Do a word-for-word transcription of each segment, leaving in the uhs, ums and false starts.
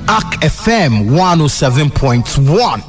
Arc F M one oh seven point one.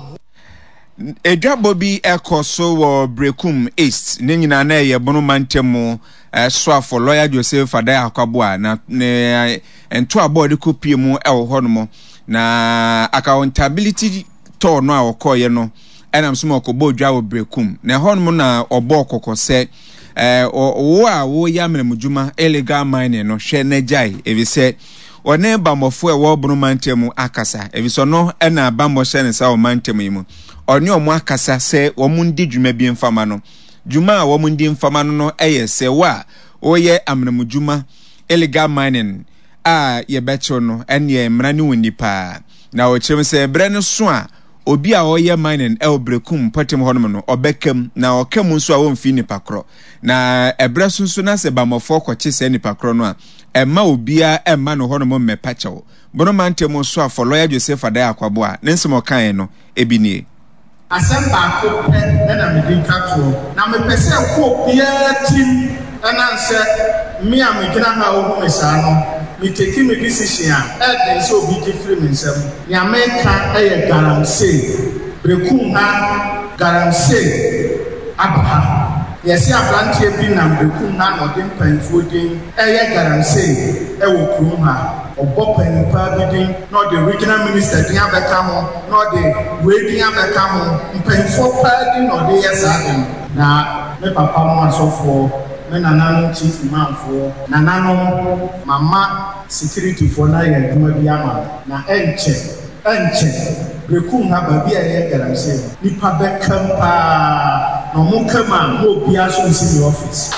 Edwabo bi ekoso wo Brekum East ne nyina na ye bono mantemu so for lawyer Joseph Fadai Akwabua na ento abode kopie mu e wo hono na accountability to no a okoye no enam so makobo dwa wo Brekum na hono na obo kokose eh wo a wo yamremudwuma illegal mining no hwe na jai evise one bamofo e wo bono mantemu akasa eviso no e na bambo hye ne sa wo mantemu yimu oni omo akasa se wo mundi dwuma bi mfama no dwuma a wo mundi mfama no no eye se wa oye amramudwuma illegal mining a ye becho no ene mrani woni pa na o chem se bre no so a obi a oye mining e Brekum patem honom no obekam na okam nso a wo mfi ni pakro na ebre sunsu na se bamofo kwache se ni pakro no a emma obi a emma no honom me pachewo bono mantemo so a for lawyer Joseph Fadai Akwabua nensemo kan no ebinie Asemba ko pe na me din kato na me pese ko bia tim na nse me a me gina ha ohu me sa no me take me decision a e dey so obi different me nsem ya me ka e ye garancy Brekum ha garancy abha yesi abrantie bi na Brekum na no dem panfo din e ye garancy e wo krum ha Obopen Pabidin, not the regional minister, Diabecamo, not the way Diabecamo, Penfo Pardon or the yes, now, me papa was so for Menano chief man for Nanano, Mama, security for Naya, Dumadiama, na Enche, Enche, Brekum have a beer, and I'm saying, Nipa Becampa, no Mukama, no Biaso in the office.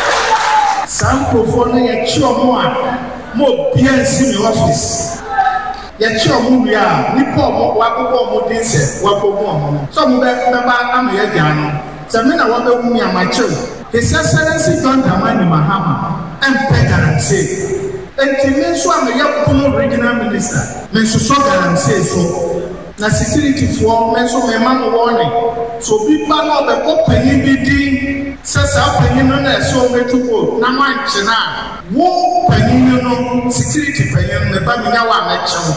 Some performing a chio mo bien si mi office ya chi omu bia ni po mo wa ko mo din se wa ko mo so mo be be ba am ya gya no se me na wa be wu mi amache his excellency John Dramani Mahama em pe guarantee enti me so am ya ko no regional minister me so so guarantee so na security for me so me man warning so bi pa no be ko panyi bi din se sa panyi no na so metuko na man china wo panyi no security panyi me ba mi nya wa meche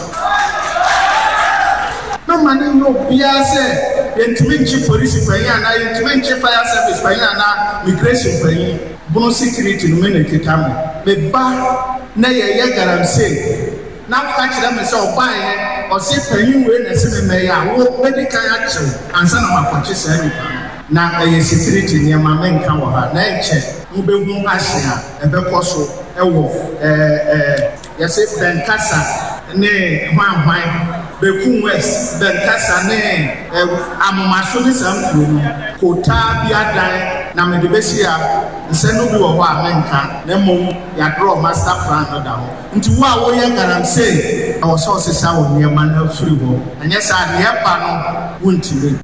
no man no bia se yentimi police panyi ana yentimi fire service panyi ana migration panyi bono security no me ne kitamu me ba na ye ye garancy na ka kire me se oban he o se panyi we na se me me ya wo medical action ansa na makwache se nipa na e security ni ma menka wo ha na enche wo be hu ahia e be koso e wo eh eh ya se ben kasa ne hwan hwan Brekum West ben kasa ne amomaso ni samfuro no kota bi adan na me de besia nse no bi wo ho a menka na mom ya draw master plan no da ho nti wo a wo ye garancy e wo so se sa wo ne ma na firi ho anya sa ne ba no wontire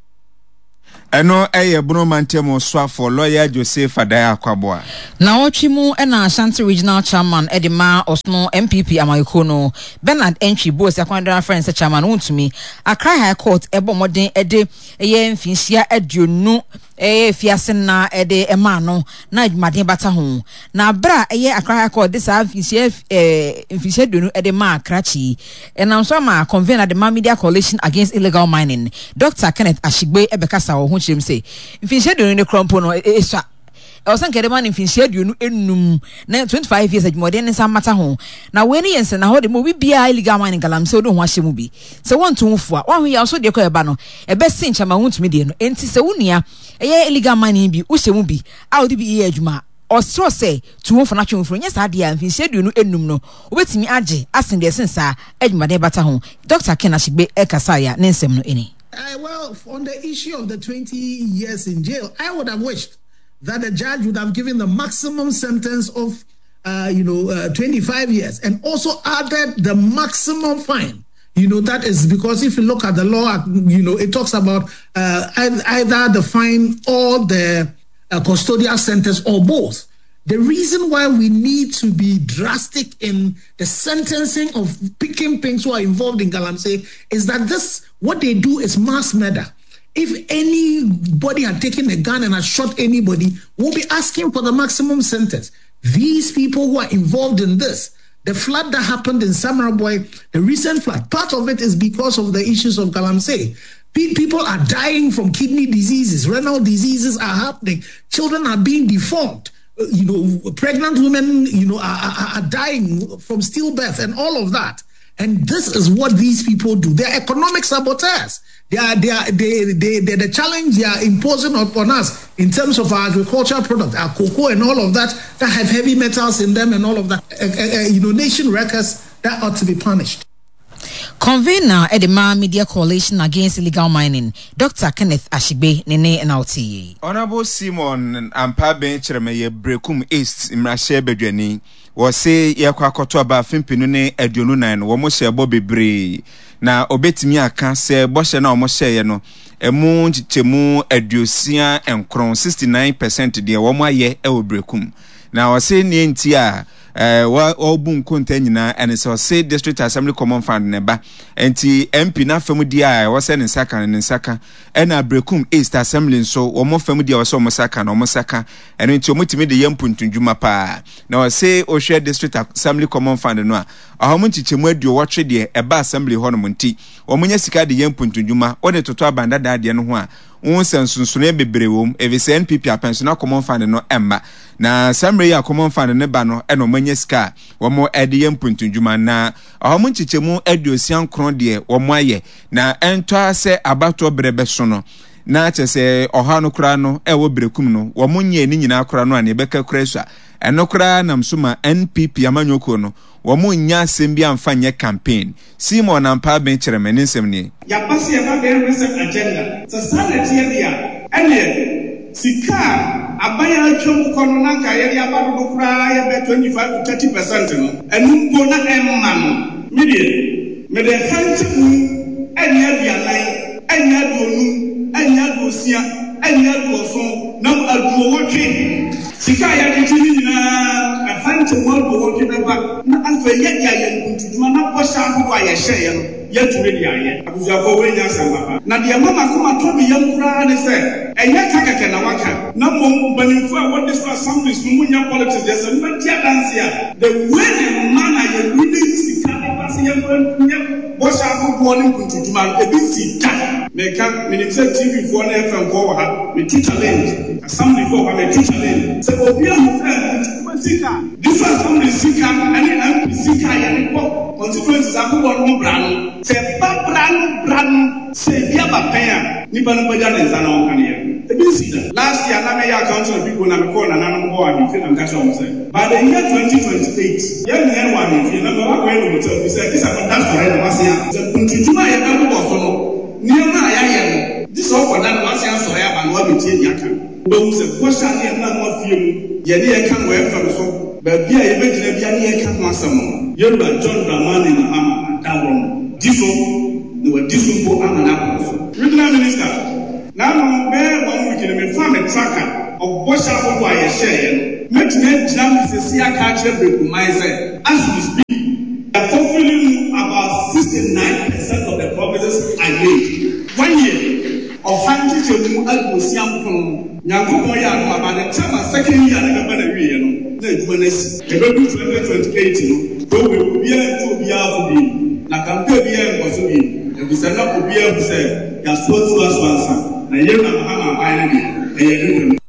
eno eye Bruno Mantemo swafo lawyer Joseph Fadai Akwabua na ochimu ena Ashanti regional chairman Edima Osno M P P Amaikono Bernard Entry bo secondary friends chairman untumi Accra High Court ebo modern ede eye mfinsia aduonu eh fiase na ede ema no na adwumaden bata ho na bra eye Accra High Court this mfinsia eh mfinsia aduonu ede ma Akrachi enam so ma convener the Media Coalition Against Illegal Mining Doctor Kenneth Ashigbe ebekasa ho chim say mfinsia aduonu ne krompo no eswa I was saying, man, if you said you know, twenty-five years, more than some matter home. Now, when he and how the movie be illegal mining galam, so don't watch him be. So one to move for one, we also declare a banner, a best cinch amount to median, and Tisaunia, a illegal mining be, Ushe be, out be edgema, or so say, to move for natural from yes, idea, and if you said you know, enum no, wait me, Aji, asking the sense, Edma de Batahon, Doctor Kenashi be Ekasaya, Nensem no any. Well, on the issue of the twenty years in jail, I would have wished that the judge would have given the maximum sentence of, uh, you know, uh, twenty-five years and also added the maximum fine. You know, that is because if you look at the law, you know, it talks about uh, either the fine or the uh, custodial sentence or both. The reason why we need to be drastic in the sentencing of picking pings who are involved in Galamsey is that this, what they do is mass murder. If anybody had taken a gun and had shot anybody, we'll be asking for the maximum sentence. These people who are involved in this, The flood that happened in Samaraboy, the recent flood, part of it is because of the issues of Galamsey. People are dying from kidney diseases, renal diseases are happening. Children are being deformed. You know, pregnant women, you know, are, are, are dying from stillbirth and all of that. And this is what these people do. They are economic saboteurs. They are, they are, they, they, they, the challenge they are imposing upon us in terms of our agricultural products, our cocoa and all of that, that have heavy metals in them and all of that. Uh, uh, uh, you know, nation wreckers that ought to be punished. Convener at the Ma Media Coalition Against Illegal Mining, Doctor Kenneth Ashigbe, Nene and Auti. Honorable Simon Ampa Benchreme Brekum East in Rashe Bedwani was say Yakwakoto about Fimpinune Edionunan, Womoshe Bobby Bree. Na obetimi aka se boshe na omoshe ye no emu nchemu aduosia enkron sixty-nine percent de wo maye e obrekum na o se ne nti a eh wa obu nkonta nyina ene se o se district assembly common fund ne ba enti M P na famu di a wo se ne saka ne saka e na brekum east assembly so wo mo famu di a wo se o mo saka na o mo saka ene nti o mutimi de yempuntundwuma pa na o se o hwe district assembly common fund no a ahom nchichemu aduo wotwe de eba assembly ho no monti omunya sika de yempuntundwuma o de toto abanda da de no ho a won sensunsune bebrewom evise N P P pension common fund no emma na assembly ya common fund ne ba no e no manya sika wo mo ede yempuntundwuma na ahom nchichemu aduo sian kron de wo mo aye na ento ase abato brebe so no na chese oha no kura no e wo brekum no wo mo nye ni nyina kura no ane beka kura so eno kura na msuma N P P amanyoko no wo mo nya sembi amfanye campaign Simon Ampa Benchreme nsem ni ya pasi ya ba reset agenda so sanity dia ene sika abaya atwom kono na ka ye ya ba do kura ya be twenty-five to thirty percent no enu go na emma no medie me de hantu ene abianan ene adonu ene adosia ene adoso na aduo wotwe sika ya ditini na afante world wo kinaba na afa ya ya ya ntuduma na bosha ho wa ya hye no ya tume dia ye abuja ko we nya samba na dia mama kuma to bi yam kura ne se enye kakeke na waka na mom banimfu a what this assemblies no munya politics there so mba tia dance ya the way the man ya really sika na pase ya bosha ho bo ne ntuduma e bi sika me kan minister T V for na F M ko ha me teacher challenge assembly for ha me teacher challenge se obi am friend sika this assembly sika and M P sika ya ne ko constituencies akubon mo brano se ba brano brano se bia ba pen ni ba no baja ne sana on kan ya e bi sida last year na me ya council people na me call na na no go am fi na nkaso mo say by the year twenty twenty-eight ya ni en wa me fi na ba ko en mo tell me say this is not for it was ya the kuntujuma ya ka go so no ni ma ya ya no this all for that was ya so ya ba no be tie ya kan ba mu se question ni na mo fi mu ye ni e kan we fa so ba bia ye be gina bia ni e kan ho asam Yoruba John Dramani Mahama Adawon Difo no we Difo for amana so regional minister now no be one week in me farm a tracker of Bosha for why you share make me jam se sia ka chere breku mai say as we speak they are fulfilling about sixty-nine percent of the promises I made one year of hundred chemu almosiam kon nyankopon ya no about the time second year na be na wie no na eduma na si e be twenty twenty-eight no do we be to be able to na campaign be en go so bi e bi se na ko bi e bi se ya so to us once na ye na Mahama ayi ni e ye ni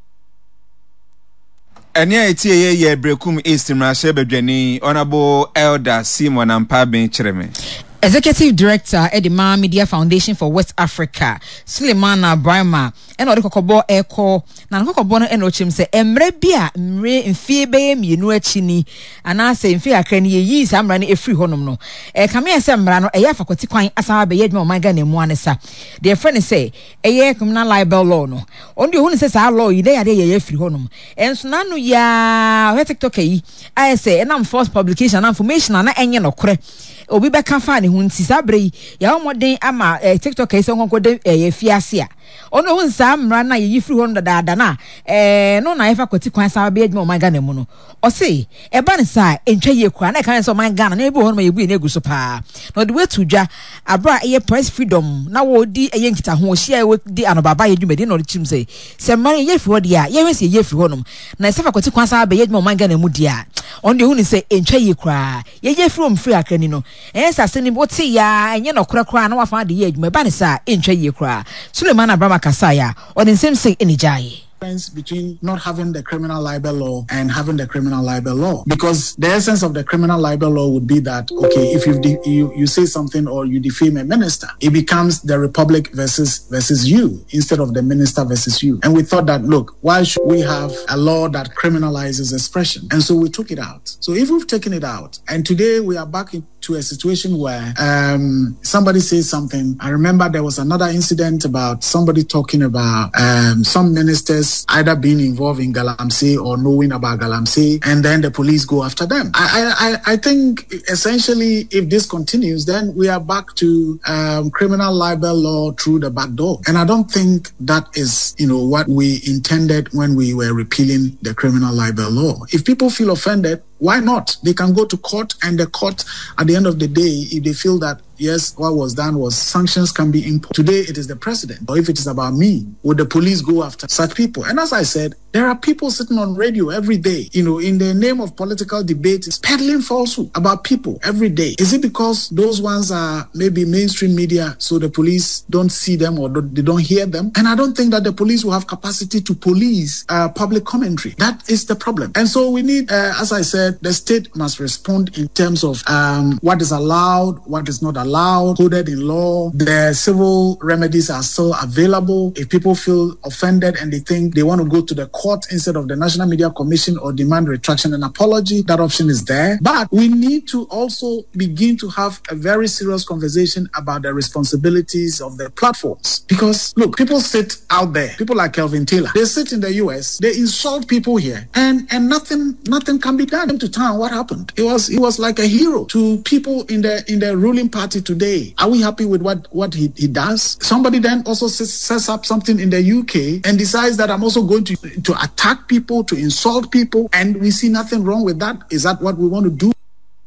eni eti ye ye brekum east mrashe bedwani honorable elder Simon Ampa Benchreme Executive Director Edima Media Foundation for West Africa, Sulemana Brahma, and Odi Kokobo Eko, na Kokobo no eno chim se emre bia mre mfie be mienu achini ana se mfie akra ne yi samra ne efri honom no e kame ese mra no e ya fakoti kwan asama be yedma omanga na mu anesa de friend say e ye criminal libel law no on de hu ne se sa law yi de ya de ye efri honom enso na no ya he TikTok yi I say na force publication na information na enye no kore obi be ka fa ne hu nti sabre ya omoden ama eh, TikTok ese nkonko de eh, fiase a ono hu nsa mra na ye free one dada na eh no na efa kwati kwan sa be adwuma man Ghana mu no o se e ba ne sa entwa ye kura na kan so man Ghana na ebi ho no ye bu na eguso pa no de wetu dwa abra ye press freedom na wo di eye nkita ho hia wo di anobaba ye dwuma di no chim se se man ye free ho dia ye we se ye free ho no na efa kwati kwan sa be ye adwuma man Ghana mu dia on de hu ni se entwa ye kura ye ye from free akrani no eh sa se ni boti ya enye no kura kura na wa fa de ye adwuma ba ne sa entwa ye kura Suleiman Abraham Kasaya or the same thing in Ijai. Between not having the criminal libel law and having the criminal libel law, because the essence of the criminal libel law would be that okay, if you de- you you say something or you defame a minister, it becomes the republic versus versus you instead of the minister versus you. And we thought that look, why should we have a law that criminalizes expression? And so we took it out. So if we've taken it out, and today we are back into a situation where um, somebody says something. I remember there was another incident about somebody talking about um, some ministers either being involved in Galamsey or knowing about Galamsey, and then the police go after them. I I, I think essentially if this continues, then we are back to um, criminal libel law through the back door. And I don't think that is, you know, what we intended when we were repealing the criminal libel law. If people feel offended, why not? They can go to court, and the court, at the end of the day, if they feel that, yes, what was done was sanctions can be imposed. Today, it is the president. Or if it is about me, would the police go after such people? And as I said, there are people sitting on radio every day, you know, in the name of political debate, peddling falsehood about people every day. Is it because those ones are maybe mainstream media, so the police don't see them or don't, they don't hear them? And I don't think that the police will have capacity to police uh, public commentary. That is the problem. And so we need, uh, as I said, the state must respond in terms of um, what is allowed, what is not allowed, coded in law. The civil remedies are still available. If people feel offended and they think they want to go to the court instead of the National Media Commission or demand retraction and apology, that option is there. But we need to also begin to have a very serious conversation about the responsibilities of the platforms. Because, look, people sit out there, people like Kelvin Taylor, they sit in the U S, they insult people here, and, and nothing nothing can be done. To town, what happened? It was it was like a hero to people in the in the ruling party today. Are we happy with what what he, he does? Somebody then also sets, sets up something in the U K and decides that I'm also going to to attack people, to insult people, and we see nothing wrong with that. Is that what we want to do?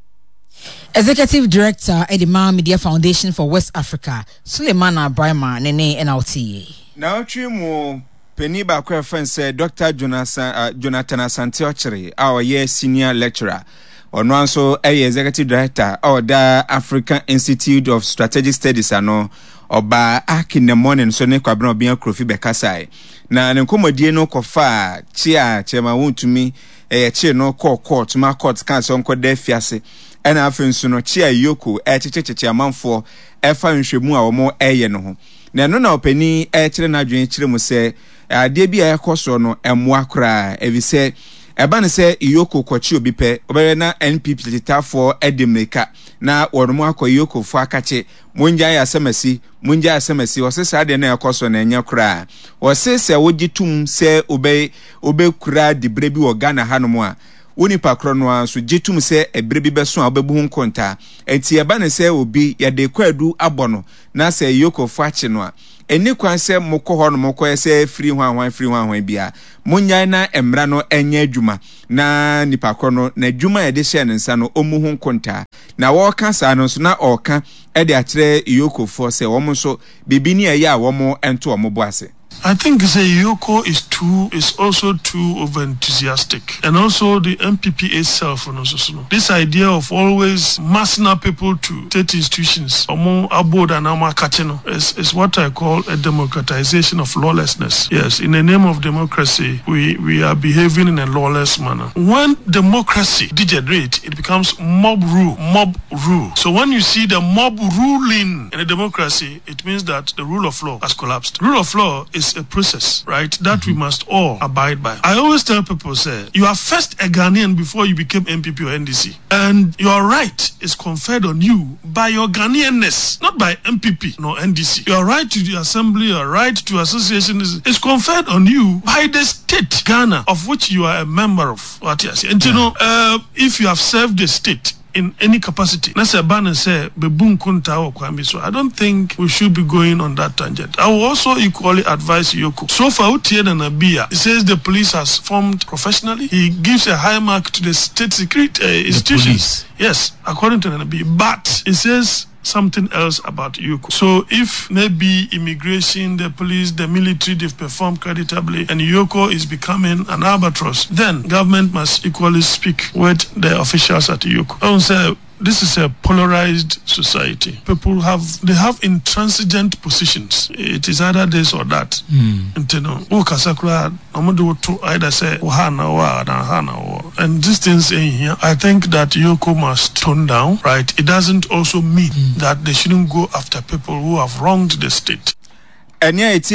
Executive Director Edima Media Foundation for West Africa, Suleiman Abraham Nene N L T. Now Chimu Penny Bakwe friend said Doctor Jonathan uh, Jonathan Asante Ochiri, our year senior lecturer, or no so a executive director or the African Institute of Strategic Studies ano oba ak in the morning so ne kwabra obi akrofi bekasai na ne nkomodie no kofa chia chema wontumi e chi no court court ma court kan so nko da fiase ena afensu no chia yoko e chichecheche amanfo e fa nhwemu a wo mo eye no ho na no na opani e kire na adwen kire mu se ade bi a ekoso no emwa kra evise eba ne se iyoko kwachi obi pe obere na N P P titafo edemeka na wonomu akọ iyoko fo akache munja ya semasi munja ya semasi osese ade na ekoso na enya kra osese wogitum se obe obe kra dibre bi wo Ghana hanomu a woni pakro no so gitum se ebre bi beso a obebu hu nkonta enti eba ne se obi ya de kwadu abono na se iyoko fo ache no a eni kwan se mokọ ho no mokọ se free hwan hwan free hwan hwan bia munyan na emra no enya adwuma na nipakọ no na adwuma e de hye ne nsa no omu hu nkonta na wo ka sa no so na oka e de akire iyoko fo se wo mo so bibi ni eya wo mo ento wo mo bo ase. I think say Yoko is too is also too over enthusiastic, and also the M P P itself. This idea of always massing up people to state institutions among abode and amakachino is is what I call a democratization of lawlessness. Yes, in the name of democracy, we we are behaving in a lawless manner. When democracy degenerates, it becomes mob rule. Mob rule. So when you see the mob ruling in a democracy, it means that the rule of law has collapsed. Rule of law is a process, right, that mm-hmm. we must all abide by. I always tell people, say, you are first a Ghanaian before you became M P P or N D C. And your right is conferred on you by your Ghanaianness, not by M P P nor N D C. Your right to the assembly, your right to association is, is conferred on you by the state, Ghana, of which you are a member of. What you say. And yeah. you know, uh, if you have served the state, in any capacity. Let's say ban and say bebun kunta or kwambi. So I don't think we should be going on that tangent. I will also equally advise Yoko. So far, Utien and Abia, he says the police has formed professionally. He gives a high mark to the state security uh, institutions. Yes, according to Nanabi. But he says something else about Yoko. So if maybe immigration, the police, the military, they've performed creditably and Yoko is becoming an albatross, then government must equally speak with the officials at Yoko. I would say this is a polarized society. People have, they have intransigent positions. It is either this or that. Mm. You know, either say, and these things in here, I think that Yoko must tone down, right? It doesn't also mean mm. that they shouldn't go after people who have wronged the state. And yeah, it's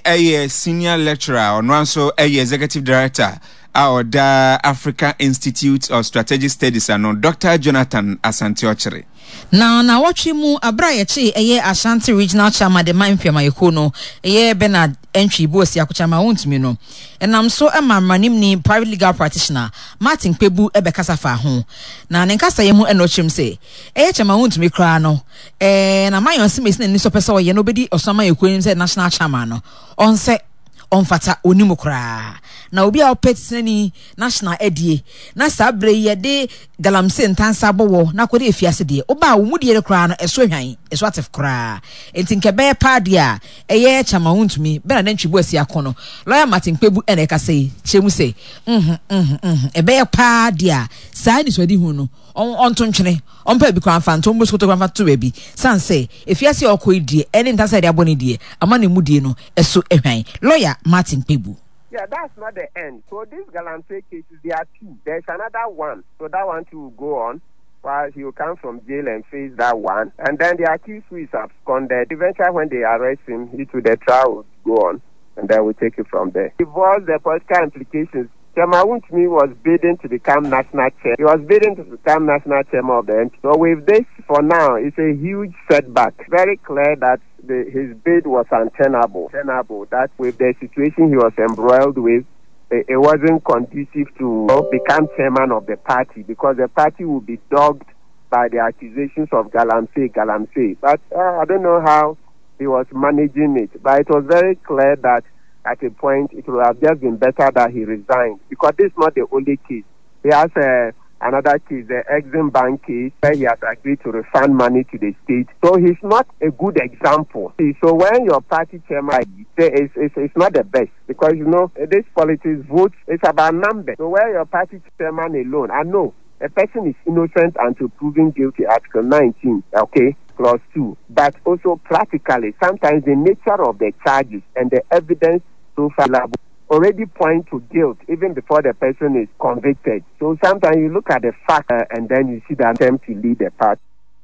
a senior lecturer or also a executive director our the Africa Institute of Strategic Studies and Doctor Jonathan Asante-Ochere. Now, now watch mu abrayechi eye Ashanti Regional Chairman de Manfia Mayokono eye Bernard Entry Bosi akuchama wontumi no. Enam so ema manim ni private legal practitioner Martin Pebu ebekasa fa ho. Na nenkasa ye mu enochim se eye chama wontumi kra no. Eh na mayon se mesine ni so pese wo ye no bedi osama yekonim se national chairman no. On se onfata onimukra na obi a opetini national edie na sabre ye de galamse ntansa bowo na kode efiase de oba wo mudie kra no eso hwan eso atef kra enti nkebe pa de a eye chama wontumi be na ntwi bo asi akono lawyer Martin Pebu ene ka sei chemu sei mhm mhm mhm ebe pa de a sai ni so di hu no on to ntwene on pa bi kwa fanto mbo skoto kwa fanto be bi san say efiase okoidie ene ntansa de abone die ama ne mudie no eso ehwan lawyer Martin Pebu. Yeah, that's not the end. So these Galamsey cases, there are two. There's another one. So that one to go on while he will come from jail and face that one. And then the accused who is absconded, eventually when they arrest him, he to the trial will go on. And then we'll take it from there. Divorce the political implications. Chema Wontumi was bidding to become national chair. He was bidding to become national chairman of the N P. So with this, for now, it's a huge setback. Very clear that the, his bid was untenable. Untenable. That with the situation he was embroiled with, it, it wasn't conducive to become chairman of the party because the party would be dogged by the accusations of Galamsey, Galamsey. But uh, I don't know how he was managing it. But it was very clear that at a point, it would have just been better that he resigned because this is not the only case. He has uh, another case, the Exim Bank case, where he has agreed to refund money to the state. So he's not a good example. See, so when your party chairman, it's, it's, it's not the best because, you know, this politics votes, it's about numbers. So where your party chairman alone, I know a person is innocent until proven guilty, Article nineteen, okay? Clause two. But also practically, sometimes the nature of the charges and the evidence so far already point to guilt even before the person is convicted. So sometimes you look at the fact uh, and then you see the attempt to lead the party.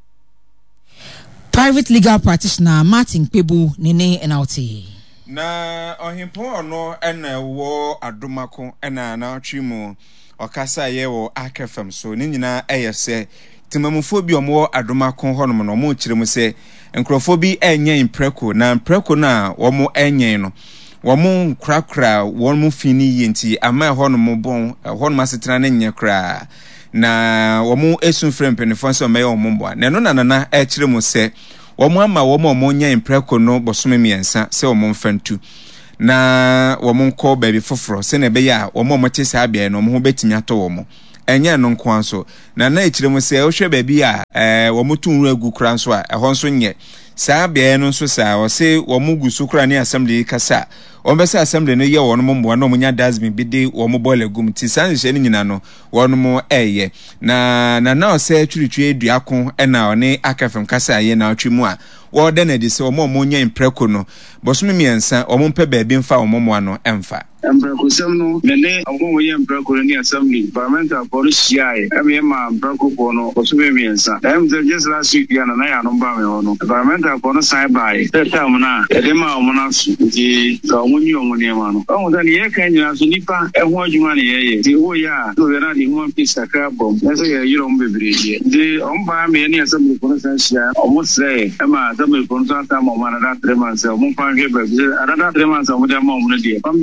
Private legal practitioner Martin Pebu Nene Enauti. Na ohimpo no ena wo adomako ena na atwimu okasa ye wo akefam so ni nyina eyese timamufo bi omo adomako honom no mo kiremu se enkrofo bi enye impreko na impreko na wo mo enye no womu krakra womu fini yenti ama honom bon honom asetena ne nye kra na womu esun frempene fonso me omombo na no na na e kiremu se womu ama womu omo nya impreko no bosome miensa se womu mfantu na womu nko baby foforo se na be ya womu omote sa bia no mo betimi ato womu enye no nko anso na na e kiremu se ohwe baby a eh womu tunru agu kra nso a ehon so nye sa bia no nso sa o se womu gusu kra ne assembly kasa ombesa assembly no ye wono mo no munya dasmi bi de wo mo bole gum ti san hye ni nyina no wono mo eye na na na o se twirutwe eduako e na one akafem kasa ye na atwemu a wo de na di se wo mo mo nya impreko no bosome miensa wo mo mpe ba bi mfa wo mo ano emfa Embrako semno mene awo wo ye embrako ni assembly parliamentary policy ai eme ma embrako ko no bosome miensa em the just last week ya na na ya no ba me ho no parliamentary ko no sai bai the time na e de ma wo na su di munyi omune ma no o da ni e kan nyina so nipa e ho adwuma ne ye ye di wo ya to na di human peace aka bom na so ye yiro mbebre die di on ba me ni assembly ko san sia o mo se e ma assembly ko san ta mo ma na da three months o mo pa ge be ada da three months o mo da mo mo die pam bi on va so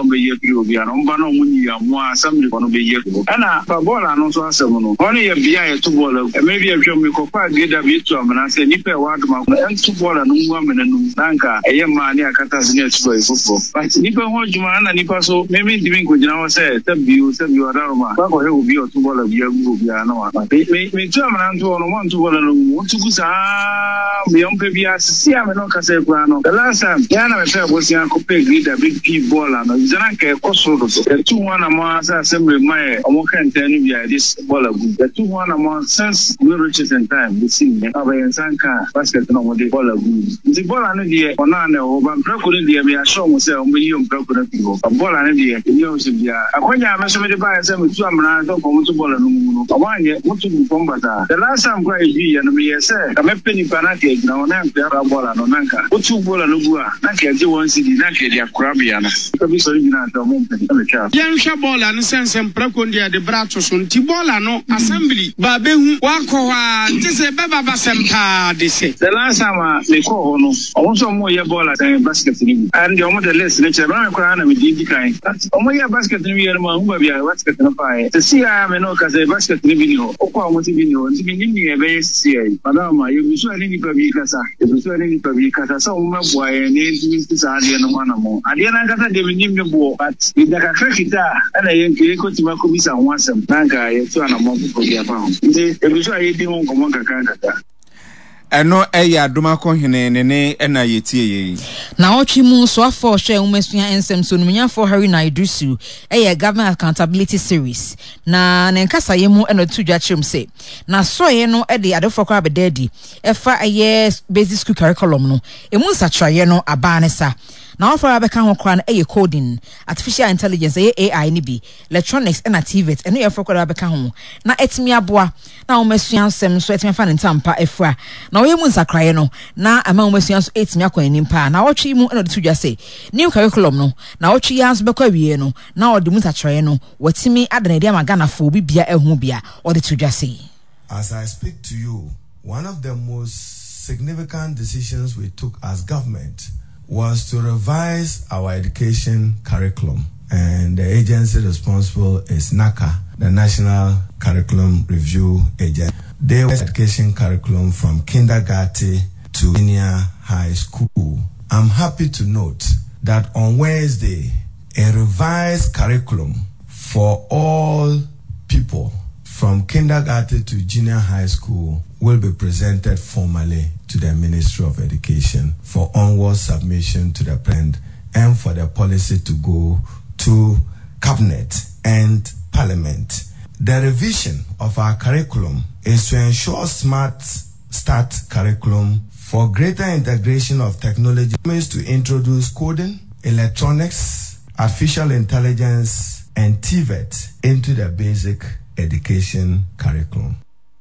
no be ye pri obi ano mba no mu ni amu assembly no be ye ko ana fa ball ano so asem no ono ye bia ye to ball e me bia twem me ko kwa geda bi to amana se ni pe wa duma ko en to ball no mu amana no nanka eye ma ni akata se ni to e fofo but ni pe ho djuma na ni pa so me me ndimi ko jina wo se tabi o tabi o da ma ba ko he obi o to ball bi agu obi ano wa me me to amana to no mo to ball no mo to gusa me on pe bia si am no ka se kwa no the last time ya na me pe bo si an ko pe gida big p ball ano zana ke ko so do so two one am asa assembly my omo kan tanu bia this ball agu the two one am since we reaches in time we see me aba sanka basket no mo de ball agu the ball ano die ona na o ba mpra ko de me asho mo se o me yi mpra ko na ti go ball ano die ni o se bia akonya me so me de ba se me tu amna so ko mo tu ball no mu no awanye mo tu bu kombata the last time kwa yi ya no me yese ka me peni pana ke na ona mpra ball ano nanka o tu ball no bua na ke je one cd na ke dia krabia na ko bi so yi na to mo mpeni ka me cha yan hwa ball ano sense mpra ko ndia de brato so nti ball ano assembly ba behu wa ko ha nti se be baba sempa de se the last time me ko ho no o so mo ye ball at basket ni and the omo the less ne che ba ko na me di di kan o mo ye basket ni ye ma hu ba bia basket na pa e se ya me no ka se basket ni bi ni ho o ko mo ti bi ni ho nti ni ni e be si e madama ye bi so ani ni pa bi kasa e bi so ani ni pa bi kasa so mo ma bo ye ni ni sa ade no ma na mo ade na kasa de bi ni me bo but bi da ka krakita ana ye ke ko ti ma ko bi sa ho asem nanka ye so ana mo ko bi apa ho nti e bi so ye di ho ko mo ka ka ka eno eya adoma ko hene ne ne ena yetie ye na otwi mu so afọ hwe umasua ensem so nunya for Harry na Idrisu eya government accountability series na ne nkasa ye mu eno tudwa chim se na so ye no e de adefo kwa bedadi efa eye basic school curriculum no emu nsatraye no aba ne sa na offer abeka ho kwa na eye coding artificial intelligence eye A I ni bi electronics and T V E T eno ye for kwa abeka ho na etimi aboa na umasua ensem so etimi fa ne ntampa efra na oye mu nsakraye no na ama umasua so etimi akwa nimpa na otwi mu eno de tudwa se new curriculum no na otwi yanso bekwa wie no na ode mu nsakraye no watimi adana de ama Ghana fo bibia ehu bia ode tudwa se. As I speak to you, one of the most significant decisions we took as government was to revise our education curriculum, and the agency responsible is NACA, the National Curriculum Review Agency. They were education curriculum from kindergarten to junior high school. I'm happy to note that on Wednesday, a revised curriculum for all people from kindergarten to junior high school will be presented formally to the Ministry of Education for onward submission to the President and for the policy to go to Cabinet and Parliament. The revision of our curriculum is to ensure smart start curriculum for greater integration of technology, means to introduce coding, electronics, artificial intelligence, and T V E T into the basic education curriculum.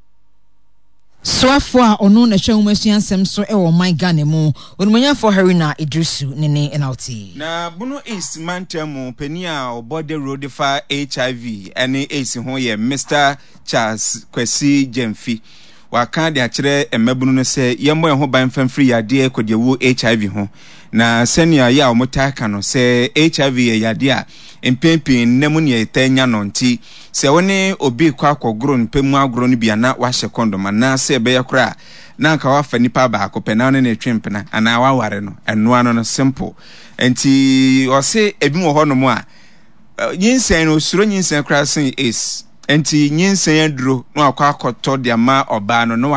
So afwa onu na hwe umasua nsem so e wo man Ghana mu onumanya for Harry na Idrisu nene enauti na bunu East Mantamu penia obode road fa H I V ene ace ho ye Mister Charles Kwesi Jemfi waka de akire emabunu no se yemmo e ho ban famfiri yade ekode wo H I V ho na senia ya omotaka no se H I V yade a empempen nemu ne etanya no nti se woni obi kwa akogoro npemu agoro no bia na wahye condom na se be yakora na nka wafa nipa ba akopena no na twempena ana waware no eno ano no simple enti o se ebi mo ho no mo a nyinsen no suro nyinsen kra sen is enti nyinsen aduro no akwa akoto de ama oba no no